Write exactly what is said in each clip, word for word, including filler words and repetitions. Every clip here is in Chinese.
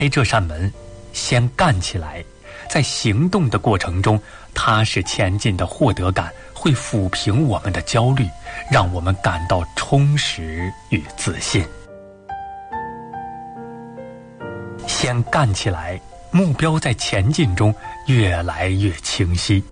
这扇门，先干起来。在行动的过程中，踏实前进的获得感会抚平我们的焦虑，让我们感到充实与自信。先干起来，目标在前进中越来越清晰。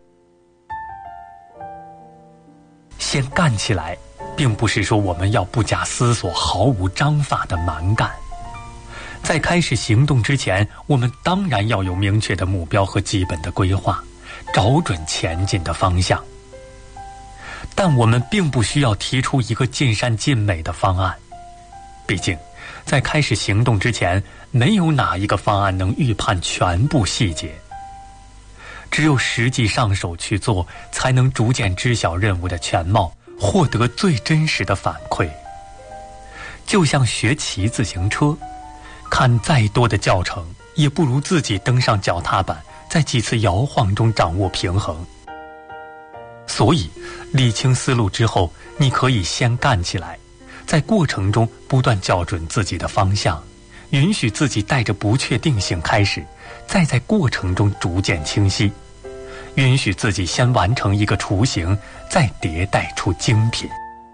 先干起来，并不是说我们要不假思索、毫无章法的蛮干。在开始行动之前，我们当然要有明确的目标和基本的规划，找准前进的方向。但我们并不需要提出一个尽善尽美的方案，毕竟在开始行动之前，没有哪一个方案能预判全部细节。只有实际上手去做，才能逐渐知晓任务的全貌，获得最真实的反馈。就像学骑自行车，看再多的教程，也不如自己登上脚踏板，在几次摇晃中掌握平衡。所以，理清思路之后，你可以先干起来，在过程中不断校准自己的方向，允许自己带着不确定性开始，再在过程中逐渐清晰，允许自己先完成一个雏形，再迭代出精品。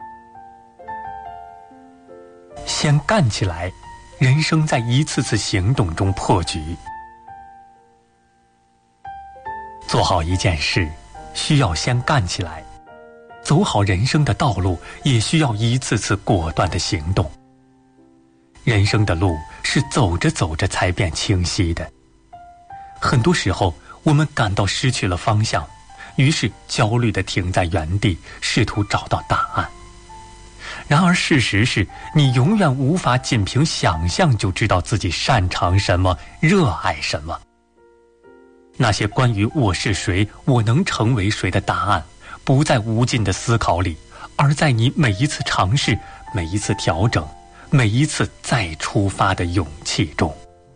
先干起来，人生在一次次行动中破局。做好一件事，需要先干起来；走好人生的道路，也需要一次次果断的行动。人生的路是走着走着才变清晰的。很多时候，我们感到失去了方向，于是焦虑地停在原地，试图找到答案。然而事实是，你永远无法仅凭想象就知道自己擅长什么，热爱什么。那些关于我是谁，我能成为谁的答案，不在无尽的思考里，而在你每一次尝试，每一次调整，每一次再出发的勇气中。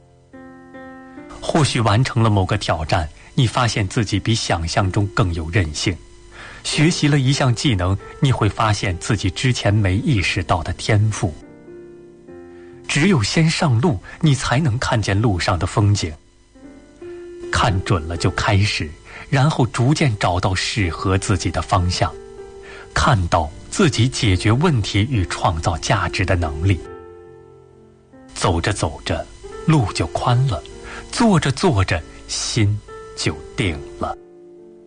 或许完成了某个挑战，你发现自己比想象中更有韧性。学习了一项技能，你会发现自己之前没意识到的天赋。只有先上路，你才能看见路上的风景。看准了就开始，然后逐渐找到适合自己的方向，看到自己解决问题与创造价值的能力。走着走着，路就宽了；做着做着，心就定了。